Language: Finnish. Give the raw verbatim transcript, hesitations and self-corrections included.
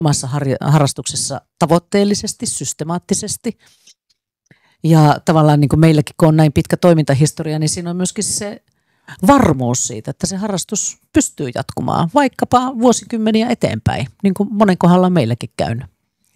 omassa harrastuksessa tavoitteellisesti, systemaattisesti. Ja tavallaan niin kuin meilläkin, kun on näin pitkä toimintahistoria, niin siinä on myöskin se varmuus siitä, että se harrastus pystyy jatkumaan vaikkapa vuosikymmeniä eteenpäin, niin kuin monen kohdalla on meilläkin käynyt.